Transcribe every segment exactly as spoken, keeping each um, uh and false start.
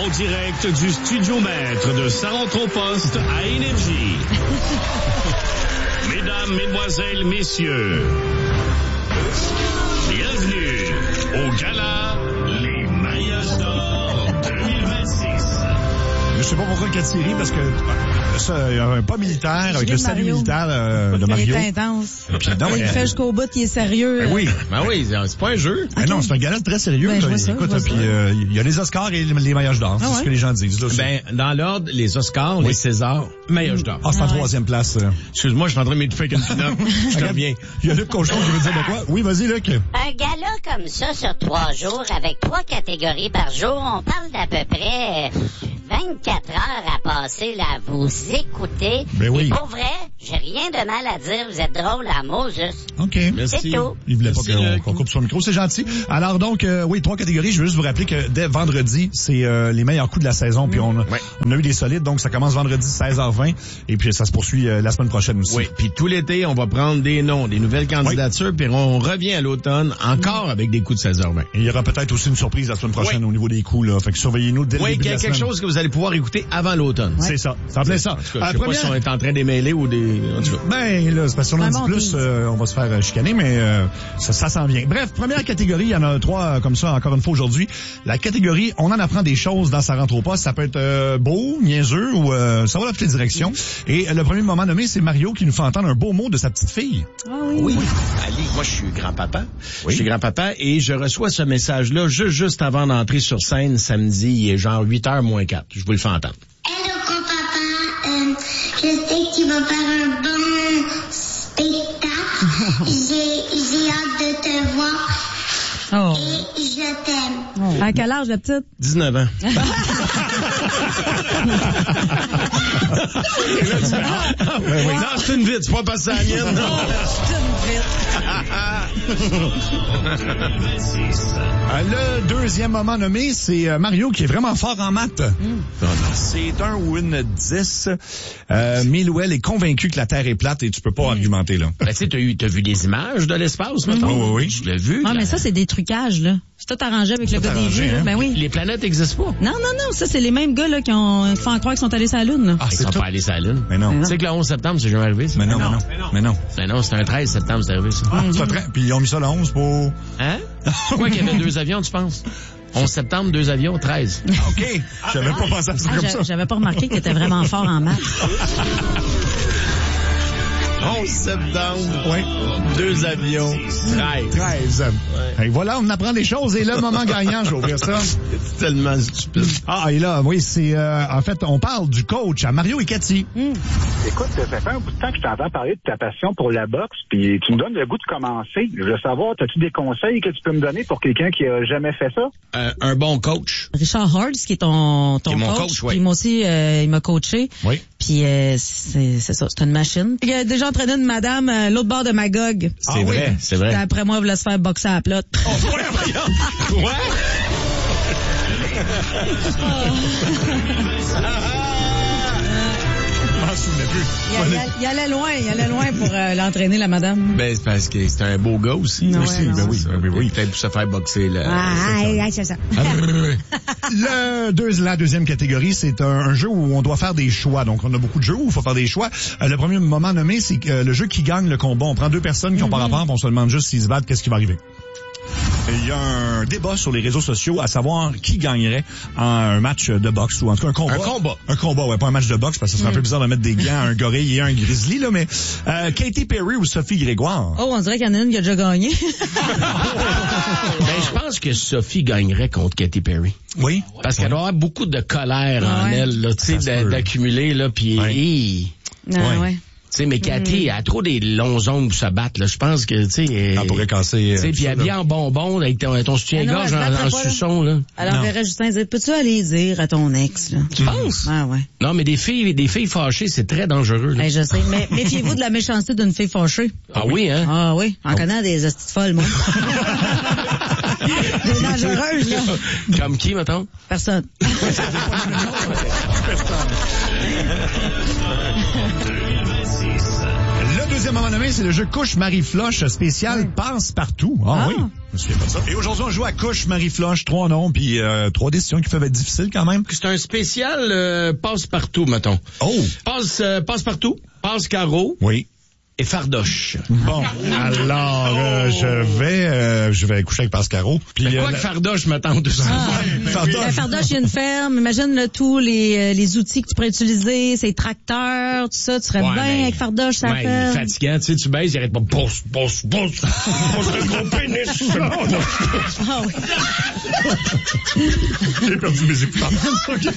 en direct du studio maître de Saint-Antoine-Poste à Énergie. Mesdames, Mesdemoiselles, Messieurs, bienvenue au gala Les Mariages d'Or deux mille vingt-six. Je sais pas pourquoi Cathy rit, parce que ça, il y a un pas militaire avec le salut Mario. militaire euh, de Mario. Il est intense. Puis, non, il euh, fait jusqu'au bout, il est sérieux. Ben oui. Ben oui, c'est pas un jeu. Ben non, c'est un gala très sérieux. Ben, je vois ça, Écoute, je vois puis ça. euh, il y a les Oscars et les mariages d'or. Ah c'est ouais? ce que les gens disent. Là, Ben, dans l'ordre, les Oscars, les Césars, meilleurs d'or. ah, c'est en Ah ouais. troisième place. euh. Excuse-moi, je suis en train de m'étouffer avec une pinotte. Je te reviens. Il y a Luc Cochon qui veut dire de quoi? Oui, vas-y, Luc. Un gala comme ça sur trois jours avec trois catégories par jour, on parle d'à peu près vingt-quatre heures à passer là, à vous écouter. Ben oui. Et pour vrai, j'ai rien de mal à dire, vous êtes drôle à Moses. OK. Merci. C'est tout. Il voulait pas Merci, qu'on Luc. qu'on coupe son micro, c'est gentil. Alors donc, euh, oui, trois catégories. Je veux juste vous rappeler que dès vendredi, c'est euh, les meilleurs coups de la saison. Puis on, a- Ouais. on a eu des solides, donc ça commence vendredi seize heures vingt. Et puis ça se poursuit euh, la semaine prochaine aussi. Oui, puis tout l'été, on va prendre des noms, des nouvelles candidatures, puis on revient à l'automne encore avec des coups de seize heures vingt. Et il y aura peut-être aussi une surprise la semaine prochaine au niveau des coups, là. Fait que surveillez-nous dès le Oui, début qu'il y de a la quelque semaine. chose que vous allez pouvoir écouter avant l'automne. C'est ça. Ça en plaît ça. En tout cas, Euh, je sais pas si on est en train d'émêler ou des... En tout cas. Ben, là, c'est parce qu'on en Un dit bon plus, tease. euh, on va se faire euh, chicaner, mais euh, ça, ça s'en vient. Bref, première catégorie, il y en a trois euh, comme ça, encore une fois aujourd'hui. La catégorie, on en apprend des choses dans sa rentre au poste. Ça peut être euh, beau, niaiseux, ou euh, ça va dans toutes les directions. Et euh, le premier moment nommé, c'est Mario qui nous fait entendre un beau mot de sa petite fille. Ah oui. Oui. Ali, moi, je suis grand-papa. Oui. Je suis grand-papa et je reçois ce message-là juste, juste avant d'entrer sur scène samedi. Il est genre huit heures moins quatre. Je vous le fais entendre. Hello, grand-papa. Euh, je sais que tu vas faire un bon spectacle. J'ai, j'ai hâte de te voir Oh. et je t'aime. À quel âge, la petite? dix-neuf ans. Non, c'est une vite, c'est pas passé à la mienne. non. Euh, le deuxième moment nommé, c'est euh, Mario qui est vraiment fort en maths. C'est un ou une dix. Euh, Milouel est convaincu que la Terre est plate et tu peux pas argumenter, là. Ben, tu sais, t'as eu, t'as vu des images de l'espace, mettons? Oui, oui, oui. Je l'ai vu. Ah, là. mais ça, c'est des trucages, là. C'est tout arrangé avec le gars des arrangé, vues, là. hein? Ben oui. Les planètes n'existent pas. Non, non, non, ça, c'est les mêmes gars, là, qui ont, qui font croire qu'ils sont allés sur la Lune, là. Ah, Ils c'est sont tout. pas allés sur la Lune. Mais non. Tu sais que le onze septembre, c'est jamais arrivé, ça? Mais non, mais non. Mais non. Ben non, c'est un treize septembre, c'est arrivé, ça. Ah, c'est pas très... Puis ils ont mis ça le onze pour... Hein? Pourquoi qu'il y avait deux avions, tu penses? onze septembre, deux avions, treize. OK. J'avais pas pensé à ça Ah, comme j'a- ça. j'avais pas remarqué que t'étais vraiment fort en maths. onze septembre, Oui. deux avions, treize. treize. Et voilà, on apprend des choses. Et le moment gagnant, je vais ouvrir ça. C'est tellement stupide. Ah, et là, oui, c'est... Euh, en fait, on parle du coach à Mario et Cathy. Écoute, ça fait un bout de temps que je t'entends parler de ta passion pour la boxe, puis tu me donnes le goût de commencer. Je veux savoir, as-tu des conseils que tu peux me donner pour quelqu'un qui a jamais fait ça? Euh, un bon coach. Richard Hard, qui est ton, ton Qui est mon coach, coach, ouais. puis moi aussi, euh, il m'a coaché. Oui. Puis euh, c'est c'est ça, c'est une machine. Il a déjà entraîné une madame à l'autre bord de Magog. C'est Ah oui? vrai, c'est vrai. Après moi, il voulait se faire boxer à la plotte. Ouais. Je m'en souvenais plus. Il allait, il allait loin, il allait loin pour euh, l'entraîner, la madame. Ben, c'est parce que c'est un beau gars aussi. Ouais, aussi. non. Ben oui, ben oui. Peut-être pour se faire boxer, là. Ah, ah, ah, c'est ça. Le deux, la deuxième catégorie, c'est un, un jeu où on doit faire des choix. Donc, on a beaucoup de jeux où il faut faire des choix. Euh, le premier moment nommé, c'est euh, le jeu qui gagne le combat. On prend deux personnes qui ont pas rapport, puis on se demande juste s'ils se battent, qu'est-ce qui va arriver. Il y a un débat sur les réseaux sociaux à savoir qui gagnerait en un match de boxe ou en tout cas un combat. Un combat. Un combat, ouais, pas un match de boxe parce que ce serait un peu bizarre de mettre des gants à un gorille et un grizzly, là, mais euh, Katy Perry ou Sophie Grégoire. Oh, on dirait qu'il y en a une qui a déjà gagné. Ben, je pense que Sophie gagnerait contre Katy Perry. Oui. Parce qu'elle doit avoir beaucoup de colère en Ouais. elle, là, tu sais, Ça se d'a- peut. d'accumuler, là, puis... Ouais. hi. Ah, Ouais. ouais. Tu sais, mais Cathy, elle a trop des longs ongles pour se battre, là. Je pense que, tu sais... Elle pourrait casser... Tu sais, euh, puis ça, habillée là. en bonbon, avec ton, ton soutien-gorge Ah non, elle se en, en battrait pas, là. suçon, là. Alors, Non. verrait Justin dire, peux-tu aller dire à ton ex, là? Tu penses? Ah, ouais. Non, mais des filles, des filles fâchées, c'est très dangereux, là. Ben, je sais. Mais méfiez-vous de la méchanceté d'une fille fâchée. Ah oui, hein? Ah oui, en connaissant des hosties folles, moi. Des dangereuses, là. Comme qui, mettons? Personne. Le deuxième moment nommé, c'est le jeu Couche Marie-Floche spécial Oui. Passe-Partout. Ah, Ah. oui, je me souviens pas de ça. Et aujourd'hui, on joue à Couche Marie-Floche, trois noms, puis euh, trois décisions qui peuvent être difficiles quand même. C'est un spécial euh, passe-partout, mettons. Oh! Passe, euh, passe-partout, passe-carreau Oui. et fardoche. Bon, alors, euh, je vais euh, je vais coucher avec Pascaro. Puis Mais euh, quoi la- que fardoche me tente tout ça. Fardoche. La Fardoche, il y a une ferme. Imagine là, tous les, euh, les outils que tu pourrais utiliser, ces tracteurs, tout ça. Tu serais Ouais, bien mais- avec Fardoche, ça Ouais, ferme. fatigant, tu sais, tu baises, il arrête pas. Pousse, pousse, pousse. Pousse le gros pénis. Ah oui. J'ai perdu mes écouteurs. OK.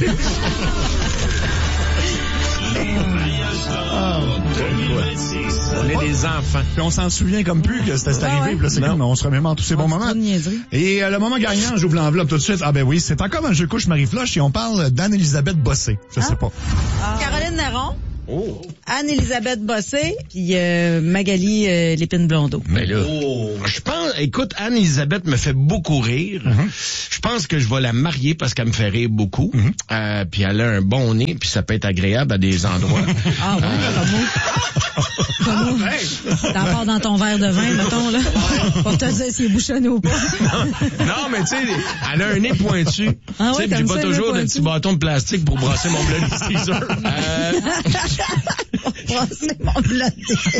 On est des enfants. Puis on s'en souvient comme plus que c'était Ah arrivé. ouais. Puis là, c'est Non. comme, on se remémore tous ces bons Oh, c'est moments. trop de niaiserie. Et euh, le moment gagnant, j'ouvre l'enveloppe tout de suite. Ah ben oui, c'est encore un jeu Couche Marie-Floche et on parle d'Anne-Élisabeth Bossé. Je sais pas. Caroline Néron, Oh. Anne-Élisabeth Bossé, puis euh, Magali euh, Lépine-Blondeau. Mais là, je pense, écoute, Anne-Elisabeth me fait beaucoup rire. Je pense que je vais la marier parce qu'elle me fait rire beaucoup. Euh, puis elle a un bon nez, puis ça peut être agréable à des endroits. Ah oui, comme moi. Comme moi. T'en pars dans ton verre de vin, mettons, là. Pour te dire s'il est bouchonné ou pas. Non, mais tu sais, elle a un nez pointu. Ah Tu sais, ouais, puis j'ai t'aimes pas ça, le nez toujours de pointu? petits bâtons de plastique pour brasser mon blood teaser. Euh, Oh, c'est mon blood.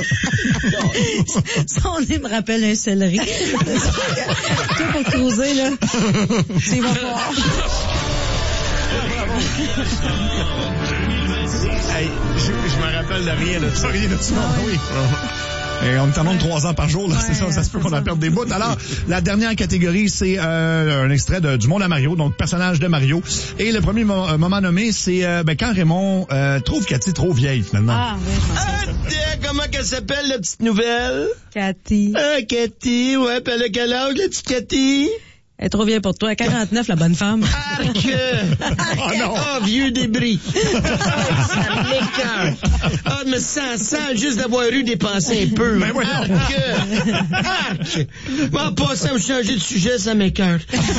Son nez me rappelle un céleri. Toi, pour creuser, là, c'est va fort. hey, je, je me rappelle de rien de ça. Rien de ça, oui. Et on est en nombre de trois ans par jour, là, Ouais, c'est ça, ça se peut c'est qu'on ça. en perde des bouts. Alors, la dernière catégorie, c'est euh, un extrait de, du monde à Mario, donc personnage de Mario. Et le premier mo- euh, moment nommé, c'est euh, ben, quand Raymond euh, trouve Cathy trop vieille, finalement. Ah, oui, je m'en souviens. Ah, tiens, comment qu'elle s'appelle, la petite nouvelle? Cathy. Ah, Cathy, ouais, pis elle a quel âge, la petite Cathy? Elle est trop vieille pour toi. quarante-neuf, la bonne femme. Arc! Oh non! Ah, vieux débris! Ça m'écoeure! Ah, je me sens sale juste d'avoir eu dépensé un peu. Ben voyons. Arc! Arc! Bon, en passant à me changer de sujet, ça m'écoeure.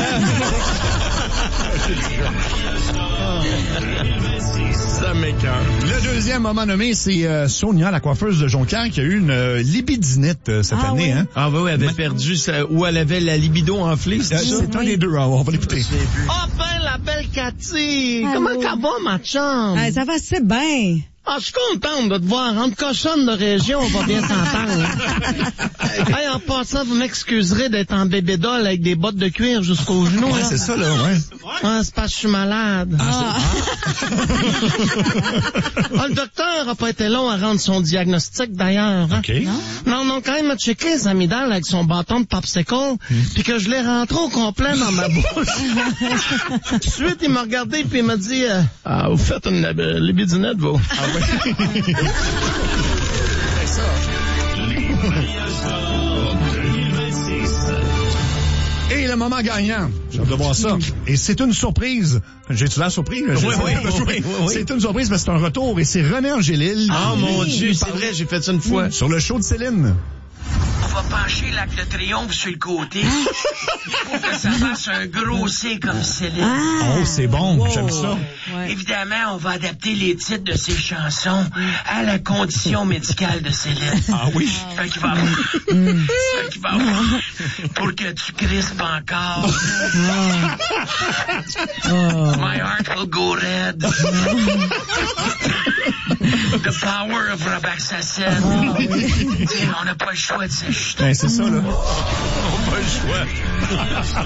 Ça m'écoeure. Le deuxième moment nommé, c'est euh, Sonia, la coiffeuse de Jonquière, qui a eu une euh, libidinette euh, cette Ah année. oui. Hein? Ah, bah oui, elle avait perdu sa, ou elle avait la libido enflée, Euh, c'est ça? c'est un des deux, hein, on va l'écouter. Ah, ben, la belle Cathy! Allô? Comment ça va, ma chum? Ah, ça va assez bien. Ah, je suis contente de te voir. Entre cochonne de région, on va bien s'entendre. Hey, en passant, vous m'excuserez d'être en bébé doll avec des bottes de cuir jusqu'aux genoux. Ouais, là. c'est ça, là, ouais. Ah, c'est parce que je suis malade. Ah, Ah, le docteur a pas été long à rendre son diagnostic, d'ailleurs. Hein? OK. Non, non, quand il m'a checké les amygdales avec son bâton de popsicle, puis que je l'ai rentré au complet dans ma bouche. Ensuite, il m'a regardé puis il m'a dit euh, ah, vous faites une euh, libidinette, vous. Ah oui. Et le moment gagnant, j'ai hâte de voir ça. Et c'est une surprise. J'ai-tu la surprise? Je sais oui, pas. oui, oui, oui, oui. C'est une surprise, mais c'est un retour. Et c'est René Angélil. Ah, mon oui. Dieu, c'est vrai, j'ai fait ça une fois. Sur le show de Céline. On va pencher l'arc de triomphe sur le côté pour que ça fasse un gros C comme Céline. Ah. Oh, c'est bon. J'aime ça. Ouais. Évidemment, on va adapter les titres de ses chansons à la condition médicale de Céline. Ah oui? Fait qu'il va avoir... Fait qu'il va avoir... Pour que tu crispes encore. My heart will go red. The power of Robaxacet. On n'a pas le choix de s'acheter. Ben, c'est ça, là. Pas le choix.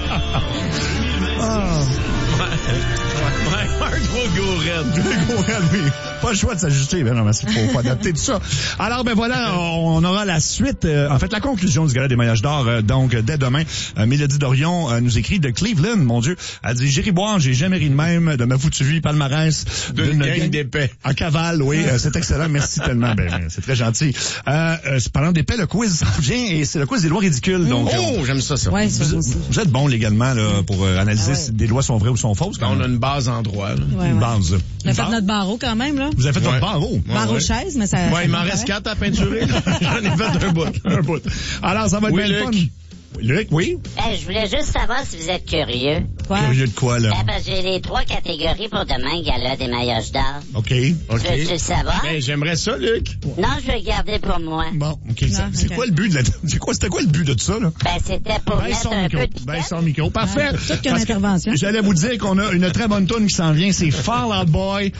My heart will go red. Oui. Pas le choix de s'ajuster. Ben non, mais il faut, faut adapter tout ça. Alors, ben voilà, on aura la suite, euh, en fait, la conclusion du Gala des Maillages d'or, euh, donc, dès demain. Euh, Mélodie Dorion euh, nous écrit de Cleveland, mon Dieu. Elle dit, j'irai boire, j'ai jamais ri de même, de ma foutue vie palmarès. D'une gang d'épais. En cavale, oui, euh, c'est excellent. Merci tellement. Ben, ben, c'est très gentil. Euh, euh, parlant d'épais, le quiz s'en vient et c'est le quiz des lois ridicules. Donc, euh, Oh, j'aime ça, ça. Ouais, ça vous, aussi. vous êtes bon légalement là, pour euh, analyser Ah ouais. si des lois sont vraies ou sont fausses. Quand On a même. une base en droit, là. Ouais, Une ouais. base. On a Une fait base. notre barreau quand même, là. Vous avez fait Ouais. votre barreau. Barreau ouais. chaise, mais ça... Ouais, il m'en ça reste paraît. quatre à peinturer. J'en ai fait un bout. Un bout. Alors, ça va être Oui, bien le Luc. fun. Luc, oui? Ben, je voulais juste savoir si vous êtes curieux. Quoi? Curieux de quoi, là? Ben, parce que j'ai les trois catégories pour demain, gala des maillots d'or. OK. OK. Tu veux-tu le savoir? Ben, j'aimerais ça, Luc. Non, je vais le garder pour moi. Bon, OK. Non, ça- c'est OK. quoi le but de la... C'est quoi, c'était quoi le but de tout ça, là? Ben, c'était pour Baisse mettre son un micro. peu de Baisse pitaine. son micro. Parfait. Ouais, toute qu'une Parce que intervention. J'allais vous dire qu'on a une très bonne tune qui s'en vient. C'est Fall Out Boy.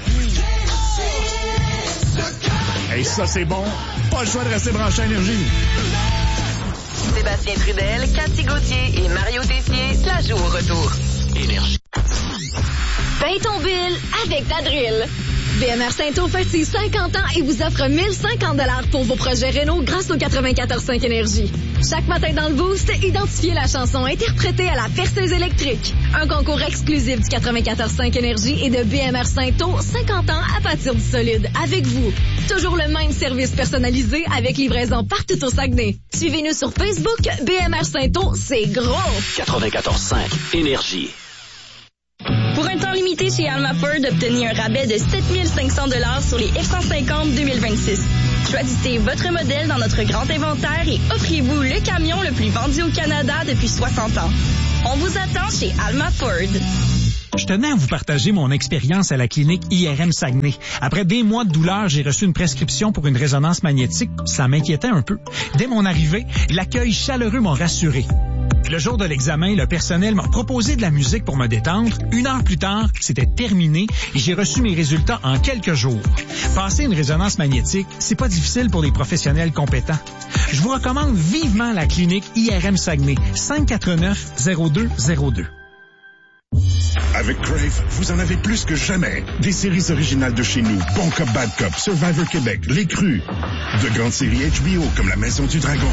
Et ça, c'est bon. Pas le choix de rester branché à Énergie. Sébastien Trudel, Cathy Gauthier et Mario Tessier la jouent au retour. Énergie. Paye ton bill avec ta drill. B M R Saint-Eau fête ses cinquante ans et vous offre mille cinquante dollars pour vos projets Renault grâce au quatre-vingt-quatorze cinq Énergie. Chaque matin dans le Boost, identifiez la chanson interprétée à la perceuse électrique. Un concours exclusif du quatre-vingt-quatorze cinq Énergie et de B M R Saint-Eau, cinquante ans à partir du solide, avec vous. Toujours le même service personnalisé avec livraison partout au Saguenay. Suivez-nous sur Facebook, B M R Saint-Eau, c'est gros! quatre-vingt-quatorze cinq Énergie. Pour un temps limité chez Alma Ford, obtenez un rabais de sept mille cinq cents dollars sur les F cent cinquante deux mille vingt-six. Choisissez votre modèle dans notre grand inventaire et offrez-vous le camion le plus vendu au Canada depuis soixante ans. On vous attend chez Alma Ford. Je tenais à vous partager mon expérience à la clinique I R M Saguenay. Après des mois de douleur, j'ai reçu une prescription pour une résonance magnétique. Ça m'inquiétait un peu. Dès mon arrivée, l'accueil chaleureux m'a rassuré. Le jour de l'examen, le personnel m'a proposé de la musique pour me détendre. Une heure plus tard, c'était terminé et j'ai reçu mes résultats en quelques jours. Passer une résonance magnétique, c'est pas difficile pour les professionnels compétents. Je vous recommande vivement la clinique I R M Saguenay, cinq quatre neuf zéro deux zéro deux. Avec Crave, vous en avez plus que jamais. Des séries originales de chez nous, Bon Cop, Bad Cop, Survivor Québec, Les Crus. De grandes séries H B O comme La Maison du Dragon.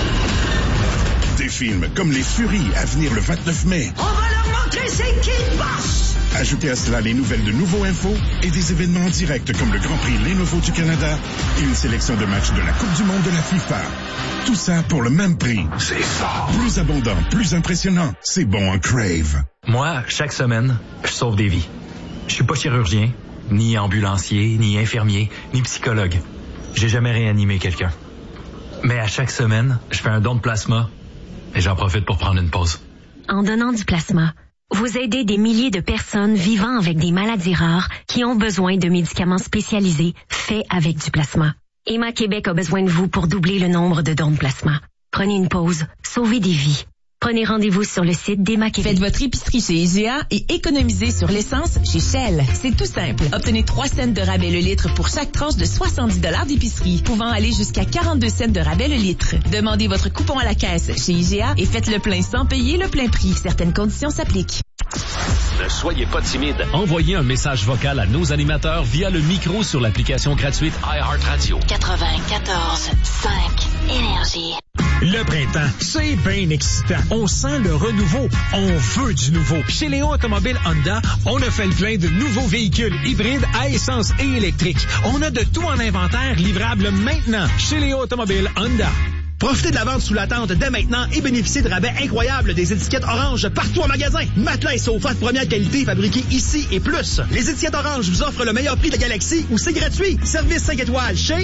Des films comme Les Furies à venir le vingt-neuf mai. On va leur montrer c'est qui le boss! Ajoutez à cela les nouvelles de Nouveau Info et des événements en direct comme le Grand Prix Lenovo du Canada et une sélection de matchs de la Coupe du Monde de la FIFA. Tout ça pour le même prix. C'est fort. Plus abondant, plus impressionnant. C'est bon en Crave. Moi, chaque semaine, je sauve des vies. Je suis pas chirurgien, ni ambulancier, ni infirmier, ni psychologue. J'ai jamais réanimé quelqu'un. Mais à chaque semaine, je fais un don de plasma et j'en profite pour prendre une pause. En donnant du plasma, vous aidez des milliers de personnes vivant avec des maladies rares qui ont besoin de médicaments spécialisés faits avec du plasma. E M A Québec a besoin de vous pour doubler le nombre de dons de plasma. Prenez une pause, sauvez des vies. Prenez rendez-vous sur le site d'E M A Québec. Faites votre épicerie chez I G A et économisez sur l'essence chez Shell. C'est tout simple. Obtenez trois cents de rabais le litre pour chaque tranche de soixante-dix dollars d'épicerie, pouvant aller jusqu'à quarante-deux cents de rabais le litre. Demandez votre coupon à la caisse chez I G A et faites le plein sans payer le plein prix. Certaines conditions s'appliquent. Ne soyez pas timide. Envoyez un message vocal à nos animateurs via le micro sur l'application gratuite iHeartRadio. quatre-vingt-quatorze cinq Énergie. Le printemps, c'est bien excitant. On sent le renouveau. On veut du nouveau. Chez Léon Automobile Honda, on a fait le plein de nouveaux véhicules hybrides à essence et électrique. On a de tout en inventaire livrable maintenant. Chez Léon Automobile Honda. Profitez de la vente sous la tente dès maintenant et bénéficiez de rabais incroyables des étiquettes orange partout en magasin. Matelas et sofas de première qualité fabriqués ici et plus. Les étiquettes orange vous offrent le meilleur prix de la galaxie ou c'est gratuit. Service cinq étoiles chez...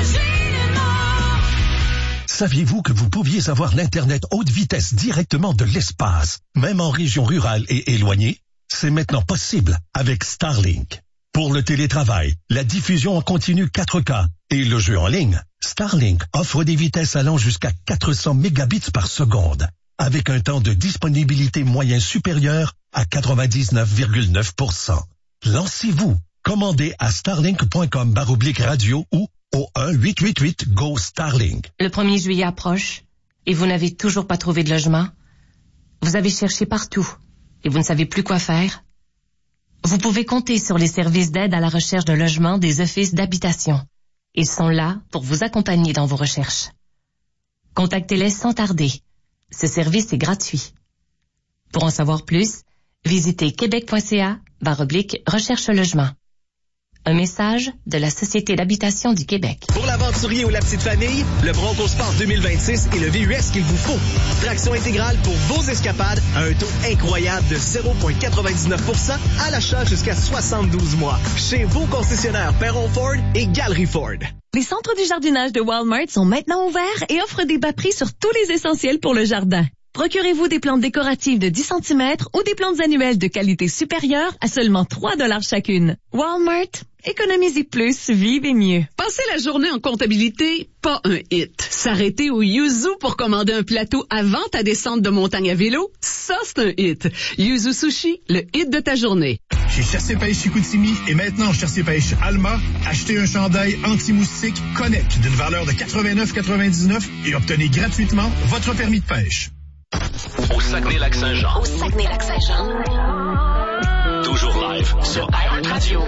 Saviez-vous que vous pouviez avoir l'Internet haute vitesse directement de l'espace, même en région rurale et éloignée? C'est maintenant possible avec Starlink. Pour le télétravail, la diffusion en continu quatre K et le jeu en ligne, Starlink offre des vitesses allant jusqu'à quatre cents mégabits par seconde, avec un temps de disponibilité moyen supérieur à quatre-vingt-dix-neuf virgule neuf pour cent. Lancez-vous. Commandez à starlink point com baroblique radio ou au un huit huit huit G O Starlink. Le premier juillet approche et vous n'avez toujours pas trouvé de logement. Vous avez cherché partout et vous ne savez plus quoi faire. Vous pouvez compter sur les services d'aide à la recherche de logement des offices d'habitation. Ils sont là pour vous accompagner dans vos recherches. Contactez-les sans tarder. Ce service est gratuit. Pour en savoir plus, visitez québec.ca baroblique recherche logement. Un message de la Société d'habitation du Québec. Pour l'aventurier ou la petite famille, le Bronco Sport deux mille vingt-six est le V U S qu'il vous faut. Traction intégrale pour vos escapades à un taux incroyable de zéro virgule quatre-vingt-dix-neuf pour cent à l'achat jusqu'à soixante-douze mois. Chez vos concessionnaires Perron Ford et Galerie Ford. Les centres du jardinage de Walmart sont maintenant ouverts et offrent des bas prix sur tous les essentiels pour le jardin. Procurez-vous des plantes décoratives de dix centimètres ou des plantes annuelles de qualité supérieure à seulement trois dollars chacune. Walmart, économisez plus, vivez mieux. Passer la journée en comptabilité, pas un hit. S'arrêter au Yuzu pour commander un plateau avant ta descente de montagne à vélo, ça c'est un hit. Yuzu Sushi, le hit de ta journée. Chez Chassé Pêche Chicoutimi et maintenant Chassé Pêche Alma, achetez un chandail anti-moustique Connect d'une valeur de quatre-vingt-neuf quatre-vingt-dix-neuf et obtenez gratuitement votre permis de pêche. Au Saguenay-Lac-Saint-Jean. Au Saguenay-Lac-Saint-Jean. Toujours live sur iHeartRadio.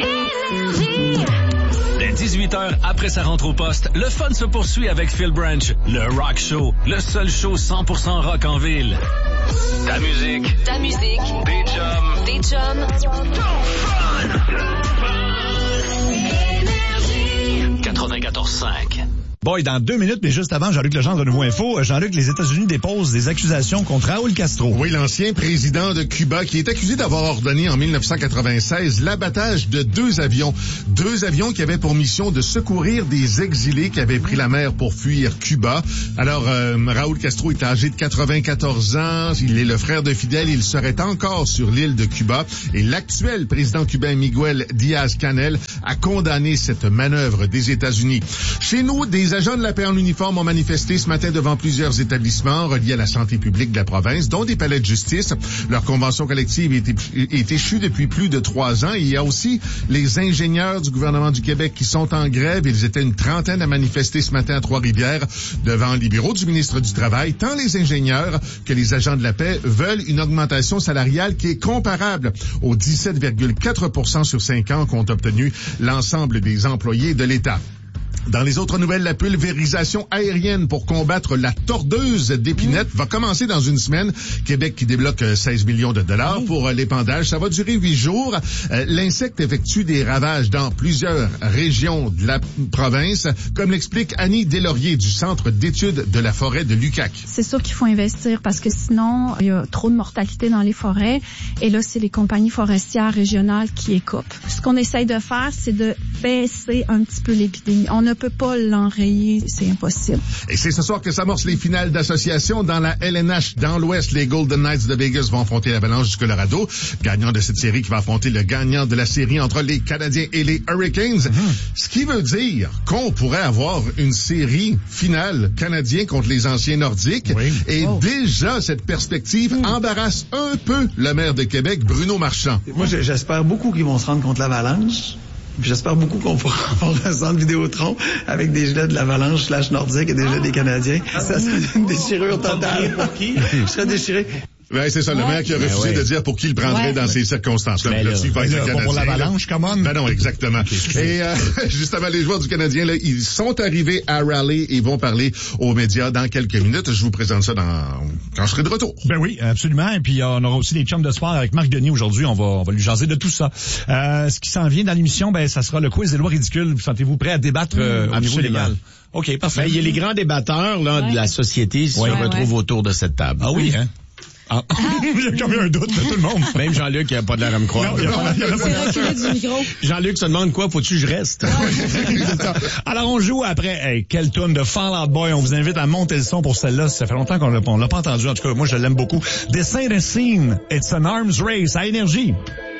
Dès dix-huit heures, après sa rentre au poste, le fun se poursuit avec Phil Branch, le Rock Show, le seul show cent pour cent rock en ville. Ta musique. Ta musique. Des chums. Des chums. quatre-vingt-quatorze cinq. Boy, dans deux minutes, mais juste avant, Jean-Luc Legendre de Nouveau Info, Jean-Luc, les États-Unis déposent des accusations contre Raúl Castro. Oui, l'ancien président de Cuba qui est accusé d'avoir ordonné en dix-neuf cent quatre-vingt-seize l'abattage de deux avions. Deux avions qui avaient pour mission de secourir des exilés qui avaient pris la mer pour fuir Cuba. Alors, euh, Raúl Castro est âgé de quatre-vingt-quatorze ans. Il est le frère de Fidel. Il serait encore sur l'île de Cuba. Et l'actuel président cubain Miguel Díaz-Canel a condamné cette manœuvre des États-Unis. Chez nous, des Les agents de la paix en uniforme ont manifesté ce matin devant plusieurs établissements reliés à la santé publique de la province, dont des palais de justice. Leur convention collective est, est échue depuis plus de trois ans. Et il y a aussi les ingénieurs du gouvernement du Québec qui sont en grève. Ils étaient une trentaine à manifester ce matin à Trois-Rivières devant les bureaux du ministre du Travail. Tant les ingénieurs que les agents de la paix veulent une augmentation salariale qui est comparable aux dix-sept virgule quatre pour cent sur cinq ans qu'ont obtenu l'ensemble des employés de l'État. Dans les autres nouvelles, la pulvérisation aérienne pour combattre la tordeuse d'épinette va commencer dans une semaine. Québec qui débloque seize millions de dollars pour l'épandage. Ça va durer huit jours. Euh, l'insecte effectue des ravages dans plusieurs régions de la province, comme l'explique Annie Deslauriers du Centre d'études de la forêt de l'U Q A C. C'est sûr qu'il faut investir parce que sinon, il y a trop de mortalité dans les forêts. Et là, c'est les compagnies forestières régionales qui écopent. Ce qu'on essaye de faire, c'est de baisser un petit peu l'épidémie. On ne peut pas l'enrayer, c'est impossible. Et c'est ce soir que s'amorcent les finales d'association dans la L N H. Dans l'Ouest, les Golden Knights de Vegas vont affronter l'Avalanche du Colorado, gagnant de cette série qui va affronter le gagnant de la série entre les Canadiens et les Hurricanes. Mm-hmm. Ce qui veut dire qu'on pourrait avoir une série finale Canadien contre les anciens Nordiques. Oui. Et oh. déjà, cette perspective mm. embarrasse un peu le maire de Québec, Bruno Marchand. Moi, j'espère beaucoup qu'ils vont se rendre contre l'Avalanche. Puis j'espère beaucoup qu'on pourra avoir un centre Vidéotron avec des gilets de l'Avalanche slash nordique et des gilets des Canadiens. Ça serait une déchirure totale. Pour qui? Je serais déchiré. Ben, c'est ça, le maire qui a refusé ben ouais. de dire pour qui il prendrait ouais. dans ces circonstances-là. Ben là, là, là, pour l'Avalanche, come on. Ben non, exactement. Okay, et euh, justement, les joueurs du Canadien, là, ils sont arrivés à Raleigh et vont parler aux médias dans quelques minutes. Je vous présente ça dans quand je serai de retour. Ben oui, absolument. Et puis, on aura aussi des chums de sport avec Marc Denis aujourd'hui. On va, on va lui jaser de tout ça. Euh, ce qui s'en vient dans l'émission, ben, ça sera le quiz des lois ridicules. Vous sentez-vous prêt à débattre euh, mmh, au niveau légal? OK, parfait. Ben, il y a les grands débatteurs là, ouais. de la société qui ouais, se ouais, retrouvent ouais. autour de cette table. Ah oui, hein? Ah. Il y a quand même un doute de tout le monde. Même Jean-Luc, il n'a pas de l'air à me croire. Non, il a pas, il a pas du micro. Jean-Luc se demande quoi, faut-tu que je reste? Alors, on joue après, hey, quelle tonne de Fall Out Boy. On vous invite à monter le son pour celle-là. Ça fait longtemps qu'on l'a, on l'a pas entendu. En tout cas, moi, je l'aime beaucoup. This ain't a scene. It's an arms race à Énergie.